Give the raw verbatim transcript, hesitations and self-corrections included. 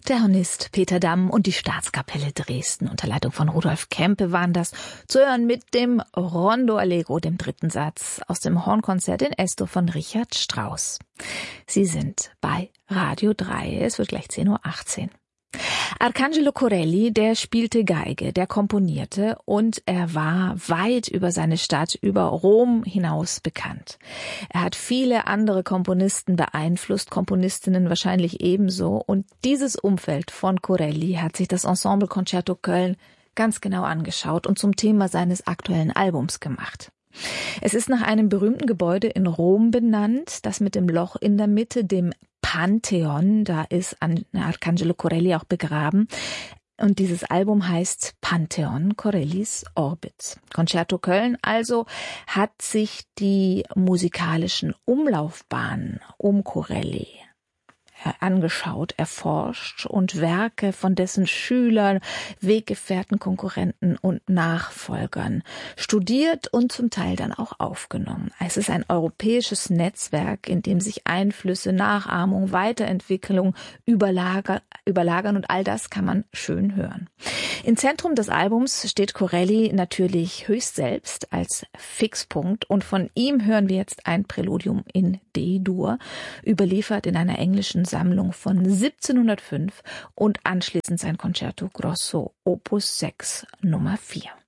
Der Hornist Peter Damm und die Staatskapelle Dresden unter Leitung von Rudolf Kempe waren das, zu hören mit dem Rondo Allegro, dem dritten Satz aus dem Hornkonzert in Es-Dur von Richard Strauss. Sie sind bei Radio drei, es wird gleich zehn Uhr achtzehn. Arcangelo Corelli, der spielte Geige, der komponierte und er war weit über seine Stadt, über Rom hinaus bekannt. Er hat viele andere Komponisten beeinflusst, Komponistinnen wahrscheinlich ebenso, und dieses Umfeld von Corelli hat sich das Ensemble Concerto Köln ganz genau angeschaut und zum Thema seines aktuellen Albums gemacht. Es ist nach einem berühmten Gebäude in Rom benannt, das mit dem Loch in der Mitte, dem Pantheon, da ist Arcangelo Corelli auch begraben. Und dieses Album heißt Pantheon, Corellis Orbit. Concerto Köln also hat sich die musikalischen Umlaufbahnen um Corelli angeschaut, erforscht und Werke von dessen Schülern, Weggefährten, Konkurrenten und Nachfolgern studiert und zum Teil dann auch aufgenommen. Es ist ein europäisches Netzwerk, in dem sich Einflüsse, Nachahmung, Weiterentwicklung überlager, überlagern, und all das kann man schön hören. Im Zentrum des Albums steht Corelli natürlich höchst selbst als Fixpunkt, und von ihm hören wir jetzt ein Präludium in D-Dur, überliefert in einer englischen Sammlung von siebzehnhundertfünf, und anschließend sein Concerto Grosso Opus sechs Nummer vier.